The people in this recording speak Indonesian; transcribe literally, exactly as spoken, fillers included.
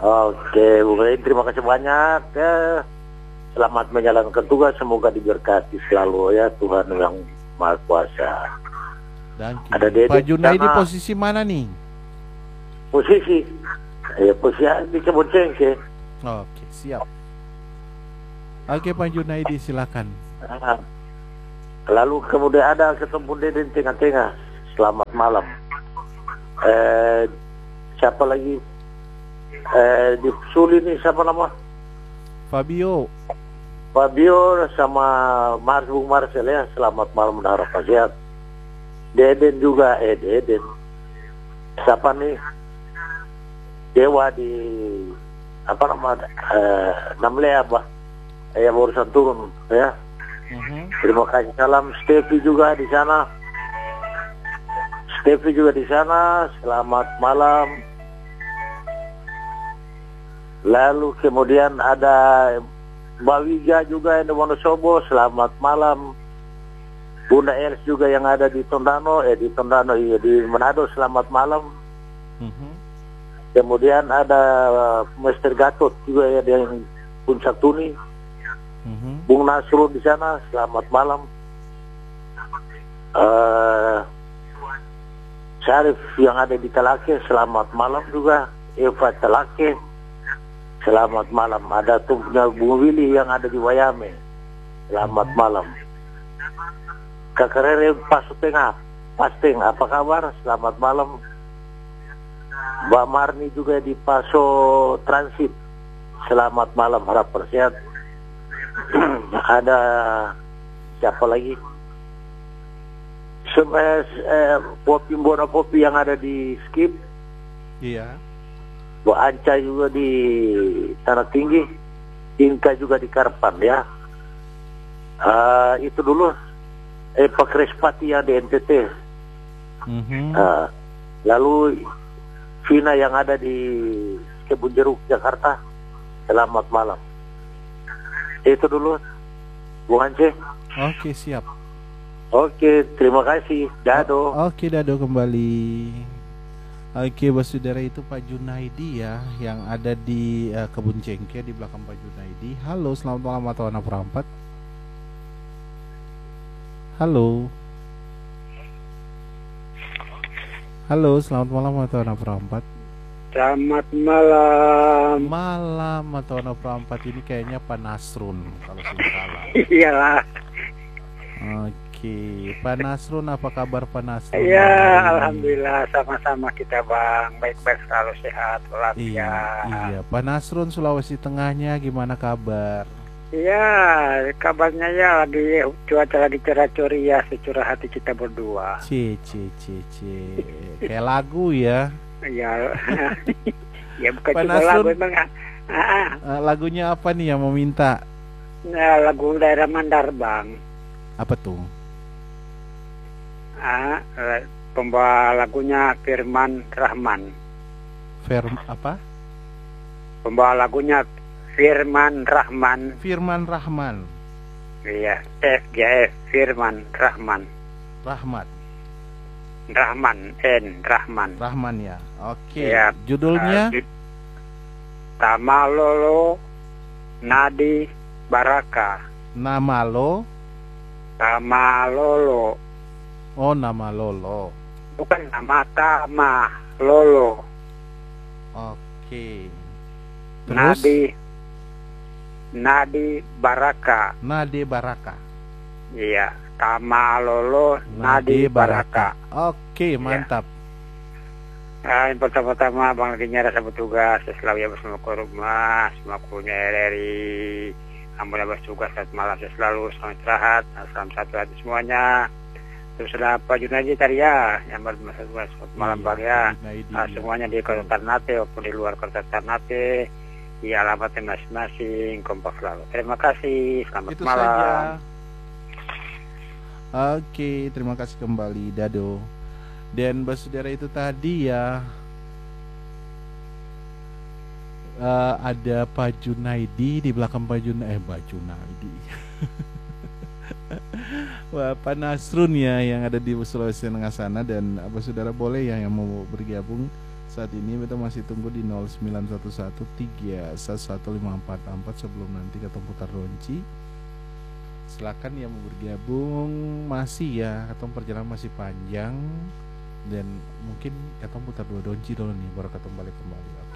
Oke, Bung Edi, terima kasih banyak ya. Selamat menjalankan tugas, semoga diberkati selalu ya Tuhan yang Maha Kuasa. Dan Ada Dede Pak Junaidi sama- posisi mana nih? Posisi, ya posisi di Kebun Cengkeh. Oke, siap. Oke, Pak Junaidi silakan. Nah, lalu kemudian ada ketemu Dede di tengah-tengah. Selamat malam. Eh, siapa lagi? Eh, di Suli nih siapa nama? Fabio. Fabio sama Mars Bung Marcel ya. Selamat malam dan harap sehat. Deden juga, eh Deden. Siapa nih? Dewa di apa nama? Eh, Namle apa? Ya barusan turun ya. Mhm. Terima kasih. Salam Stevi juga di sana. Stevi juga di sana. Selamat malam. Lalu kemudian ada Mbak Wija juga yang di Wonosobo. Selamat malam. Bunda Els juga yang ada di Tondano, eh di Tondano iya di Manado. Selamat malam. Mhm. Kemudian ada Mister Gatot juga ya yang Puncak Tuni. Mhm. Bung Nasrul di sana, selamat malam. Uh, Syarif yang ada di Telake, selamat malam juga. Eva Telake, selamat malam. Ada tuh Bung Willy yang ada di Wayame, selamat malam. Kakak Rere Pasu Tengah, Pasteng, apa kabar? Selamat malam. Mbak Marni juga di Paso Transit, selamat malam, harap bersehat. Ada siapa lagi? Sem eh, eh, Popi Bona Popi yang ada di Skip. Iya. Bu Anca juga di Tanah Tinggi. Inka juga di Karpan ya. Uh, itu dulu. Eh Pak Krespati yang di N T T. Mhm. Uh, lalu Vina yang ada di Kebun Jeruk Jakarta. Selamat malam. Itu dulu, Bu Ance. Oke, siap. Oke, terima kasih. Dado. Oke, Dado kembali. Oke, saudara itu Pak Junaidi ya, yang ada di uh, Kebun Cengkeh di belakang Pak Junaidi. Halo, selamat malam atau anak perempat. Halo. Halo, selamat malam atau anak perempat. Selamat malam. Malam atau anak perempat ini kayaknya Pak Nasrun kalau tidak salah. Iyalah. Oke, Pak Nasrun, apa kabar Pak Nasrun? Ya, Hari- alhamdulillah sama-sama kita Bang. Baik-baik selalu sehat Iya, walafiat. iya. Pak Nasrun Sulawesi Tengahnya gimana kabar? Iya, kabarnya ya lagi cuaca lagi cerah ceria securah hati kita berdua. C c c c kayak lagu ya. Ya, ya bukan Pak cuma Nasrun. lagu emang. Ah, ah. Eh, lagunya apa nih yang mau minta? Nah, lagu daerah Mandar Bang. Apa tuh? Ah, eh, pembawa lagunya Firman Rahman. Firm apa? Pembawa lagunya Firman Rahman. Firman Rahman. Iya, F J F Firman Rahman. Rahmat. Rahman N Rahman. Rahman ya. Oke. Iya. Judulnya? Uh, Tamalolo Nadi Baraka. Nama lo? Tamalolo. Oh, nama Lolo. Bukan nama Tama Lolo. Oke. Terus? Nadi Nadi Baraka. Nade Baraka. Iya, Tamalolo Nadi Baraka. Oke, mantap. Nah, yang pertama-tama Bang lagi nyara sama tugas selalu ya bersama rumah, semua krunya R R I. Alhamdulillah bertugas saat malam selalu selamat istirahat, salam satu hati semuanya. Terus ada Pak Junaidi tadi ya, yang bermasa tugas malam Iya, Bang ya. Pak Junaidi, Nah, ya. semuanya di kota Ternate maupun di luar kota Ternate, di alamatnya masing-masing, kompak selalu. Terima kasih, selamat Itu malam. saja. Oke, terima kasih kembali Dado. Dan saudara itu tadi ya, eh, ada Pak Junaidi di belakang Pak Junaidi, eh Pak Junaidi. Wah, Pak Nasrun ya yang ada di Sulawesi Tengah sana. Dan apa saudara boleh ya yang mau bergabung Saat ini kita masih tunggu di nol sembilan satu satu tiga satu lima empat empat sebelum nanti ketemu putar donci. Silakan yang mau bergabung, masih ya, ketemu perjalanan masih panjang dan mungkin ketemu putar dua donci dulu nih baru ketemu balik kembali. Oke.